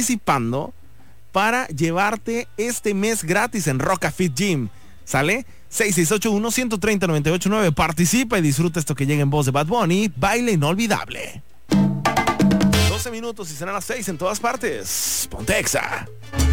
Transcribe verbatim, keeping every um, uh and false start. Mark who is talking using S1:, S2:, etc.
S1: participando para llevarte este mes gratis en Roca Fit Gym. ¿Sale? seis seis ocho uno, uno tres cero, nueve ocho nueve. Participa y disfruta esto que llega en voz de Bad Bunny. Baile inolvidable. doce minutos y serán las seis en todas partes. Ponte Exa.